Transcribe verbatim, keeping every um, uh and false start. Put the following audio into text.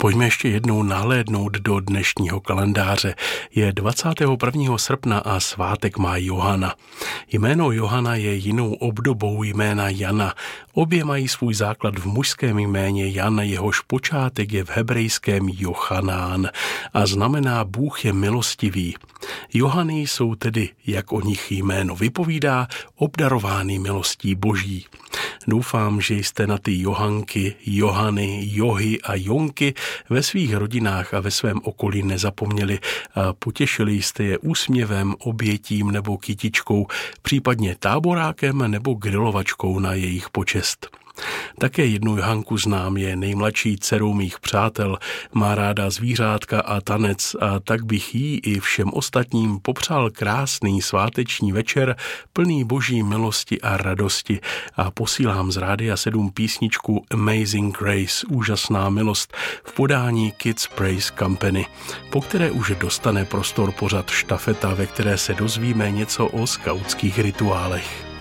Pojďme ještě jednou nahlédnout do dnešního kalendáře. Je dvacátého prvního srpna a svátek má Johana. Jméno Johana je jinou obdobou jména Jana. Obě mají svůj základ v mužském jméně Jan, jehož počátek je v hebrejském Jochanán a znamená Bůh je milostivý. Johany jsou tedy, jak o nich jméno vypovídá, obdarovány milostí Boží. Doufám, že jste na ty Johanky, Johany, Johy a Jonky ve svých rodinách a ve svém okolí nezapomněli a potěšili jste je úsměvem, obětím nebo kytičkou, případně táborákem nebo grilovačkou na jejich počest. Také jednu Johanku znám, je nejmladší dcerou mých přátel, má ráda zvířátka a tanec a tak bych jí i všem ostatním popřál krásný sváteční večer plný Boží milosti a radosti a posílám z Rádia sedm písničku Amazing Grace, úžasná milost v podání Kids Praise Company, po které už dostane prostor pořad Štafeta, ve které se dozvíme něco o skautských rituálech.